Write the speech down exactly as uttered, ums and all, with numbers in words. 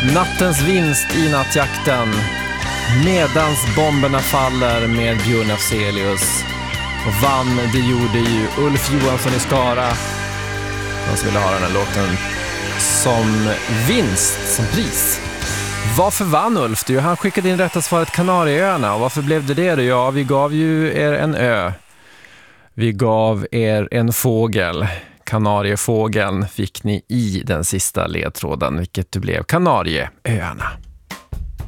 Nattens vinst i nattjakten. Medans bomberna faller med Björn Afzelius. Och vann, det gjorde ju Ulf Johansson i Skara. De som ville ha den här låten som vinst, som pris. Varför vann Ulf? Du, han skickade in rätta svaret Kanarieöarna. Och varför blev det det då? Ja, vi gav ju er en ö. Vi gav er en fågel. Kanariefågeln fick ni i den sista ledtråden, vilket du blev Kanarieöarna.